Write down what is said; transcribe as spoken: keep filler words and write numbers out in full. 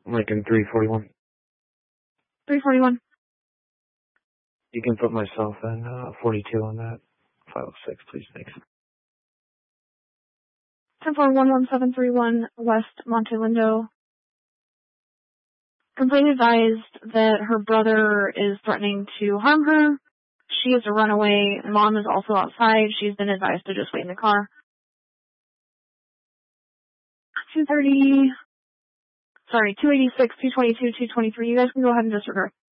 Lincoln three forty-one. three forty-one. You can put myself in uh, forty-two on that. five oh six, please, thanks. ten four one one seven three one West Monte Lindo. Complaint advised that her brother is threatening to harm her. She is a runaway. Mom is also outside. She's been advised to just wait in the car. two thirty, sorry, two eighty-six, two twenty-two, two twenty-three. You guys can go ahead and disregard.